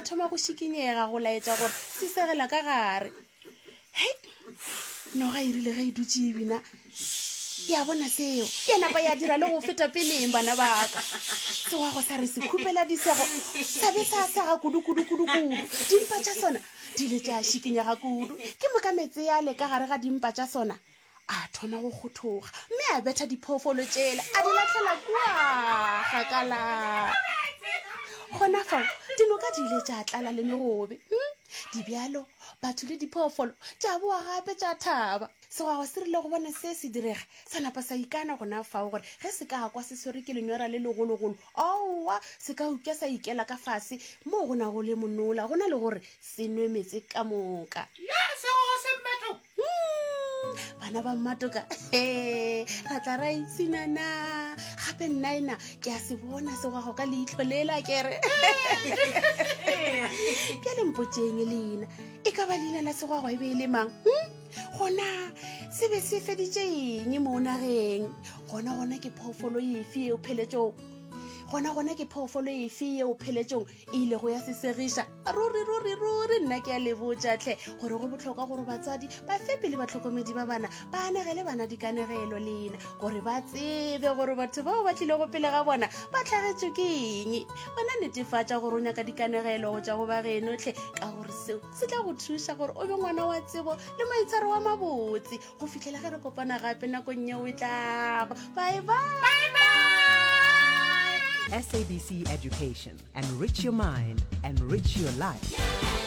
thoma go šikinyega go laetša gore se segela ka gare. Hei, no ga irile ga e dutse e bina ya bona seo ya napa ya dira le go feta peleng bana ba ka. Sewa go sa re se khupela disego sa be sa sega kudu. Dimpa tša sona di le tša šikinyega kudu. Ke mokametse ya le ka gare ga dimpa tša sona a thoma go kgothoga mme a betha diphoofolo tšela a di latlhela kua gakala. Gona fao dinoka di ile tša tlala le megobe, dibjalo batho le diphoofolo tša boa gape tša thaba. Segwago se rile go bona se se direga sa napa sa ikana gona fao gore ge se ka kwa se swere ke lenyora le legologolo aowa se ka ukja sa ikela ka fase mo go na go le monola go na le gore se nwe metse ka moka. Bana ba mmatoka ra tla ra itsinana gape nnaena ke a se bona segwago ka leitlho lela kere ke le mpotšeng leina e ka ba leina la segwago e be e le mang gona se be se feditšeng mo nageng gona ke phoofolo efe eo pheletšong gona ke phoofolo efe eo pheletšong e ile go ya sesegiša ruri nna ke a lebotšatlhe gore go botlhokwa gore batswadi ba fepe le batlhokomedi ba bana ba anegele bana dikanegelo lena gore ba tsebe gore batho bao ba tlile go pele ga bona ba tlhagetšwe ke eng. Bona netefatša gore o nyaka dikanegelo go tša go ba genotlhe ka gore seo se tla go thuša gore o be ngwana wa tsebo le maitshwaro wa mabotse go fitlhela ge re kopana gape nakong yeo e tlago. Bye. SABC Education. Enrich your mind, enrich your life.